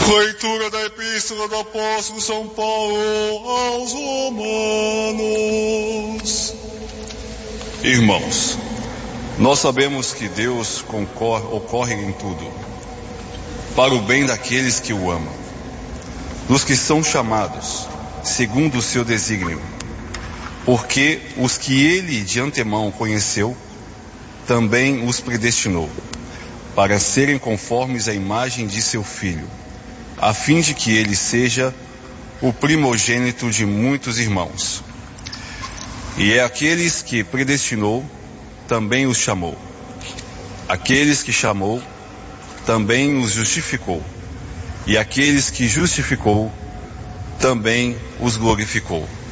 Leitura da Epístola do Apóstolo São Paulo aos Romanos. Irmãos, nós sabemos que Deus ocorre em tudo, para o bem daqueles que o amam, dos que são chamados, segundo o seu desígnio. Porque os que ele de antemão conheceu, também os predestinou, para serem conformes à imagem de seu Filho, a fim de que ele seja o primogênito de muitos irmãos. E é aqueles que predestinou, também os chamou. Aqueles que chamou, também os justificou. E aqueles que justificou, também os glorificou.